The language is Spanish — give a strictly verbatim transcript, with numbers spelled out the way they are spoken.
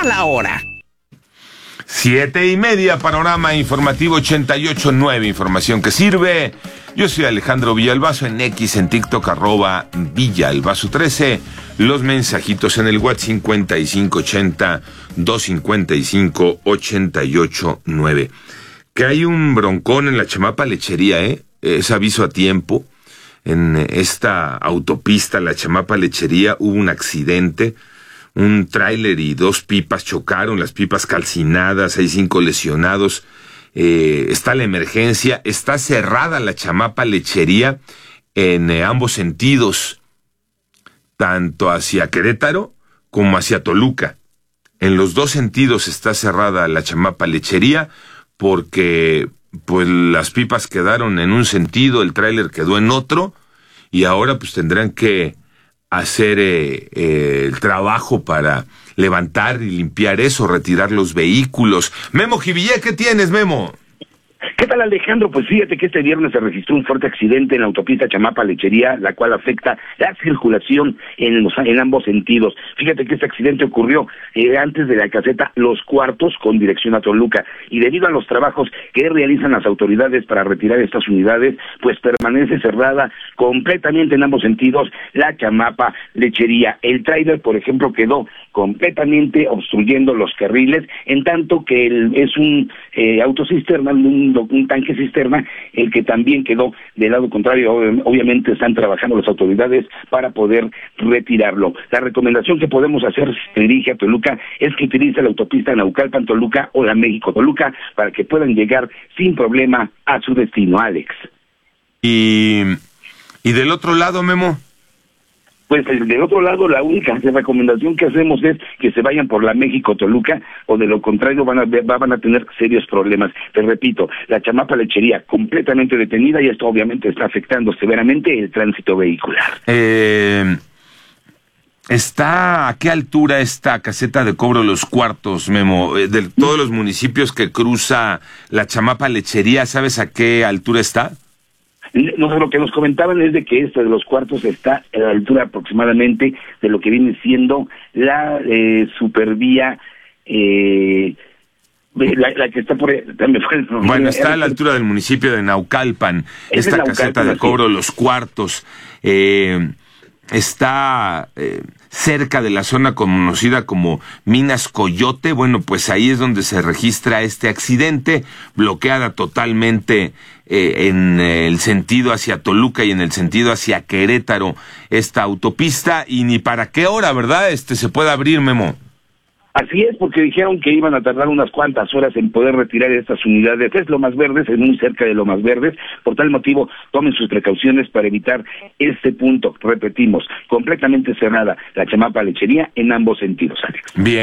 a la hora. Siete y media, panorama informativo ochenta y ocho punto nueve, información que sirve. Yo soy Alejandro Villalbazo, en X, en TikTok, arroba Villalbazo trece. Los mensajitos en el WhatsApp cincuenta y cinco ochenta, doscientos cincuenta y cinco, ochenta y ocho nueve. Que hay un broncón en la Chamapa Lechería, ¿eh? Es aviso a tiempo. En esta autopista, la Chamapa Lechería, hubo un accidente. Un tráiler y dos pipas chocaron, las pipas calcinadas, hay cinco lesionados. Eh, está la emergencia, está cerrada la Chamapa Lechería en eh, ambos sentidos, tanto hacia Querétaro como hacia Toluca. En los dos sentidos está cerrada la Chamapa Lechería porque pues las pipas quedaron en un sentido, el tráiler quedó en otro, y ahora pues tendrán que hacer eh, eh, el trabajo para levantar y limpiar eso, retirar los vehículos. Memo Jivillé, ¿qué tienes, Memo? ¿Qué tal, Alejandro? Pues fíjate que este viernes se registró un fuerte accidente en la autopista Chamapa Lechería, la cual afecta la circulación en los en ambos sentidos. Fíjate que este accidente ocurrió eh, antes de la caseta Los Cuartos con dirección a Toluca, y debido a los trabajos que realizan las autoridades para retirar estas unidades, pues permanece cerrada completamente en ambos sentidos la Chamapa Lechería. El tráiler, por ejemplo, quedó completamente obstruyendo los carriles, en tanto que el, es un eh, autocisterna, un, un tanque cisterna, el que también quedó del lado contrario. Obviamente están trabajando las autoridades para poder retirarlo. La recomendación que podemos hacer si se dirige a Toluca es que utilice la autopista Naucalpan-Toluca o la México-Toluca para que puedan llegar sin problema a su destino, Alex. Y, y del otro lado, Memo. Pues del otro lado, la única recomendación que hacemos es que se vayan por la México-Toluca, o de lo contrario van a, van a tener serios problemas. Te repito, la Chamapa Lechería completamente detenida, y esto obviamente está afectando severamente el tránsito vehicular. Eh, ¿Está a qué altura esta caseta de cobro Los Cuartos, Memo? De todos los municipios que cruza la Chamapa Lechería, ¿sabes a qué altura está? No sé, lo que nos comentaban es de que esta de Los Cuartos está a la altura aproximadamente de lo que viene siendo la eh, supervía, eh, la, la que está por... También fue, bueno, está a la altura del municipio de Naucalpan, esta Naucalpan, caseta de cobro Los Cuartos. Eh, está eh, cerca de la zona conocida como Minas Coyote. Bueno, pues ahí es donde se registra este accidente, bloqueada totalmente eh, en el sentido hacia Toluca y en el sentido hacia Querétaro esta autopista, y ni para qué hora, ¿verdad? Este se puede abrir, Memo. Así es, porque dijeron que iban a tardar unas cuantas horas en poder retirar estas unidades. Es Lomas Verdes, es muy cerca de Lomas Verdes. Por tal motivo, tomen sus precauciones para evitar este punto. Repetimos, completamente cerrada la Chamapa Lechería en ambos sentidos, Alex. Bien.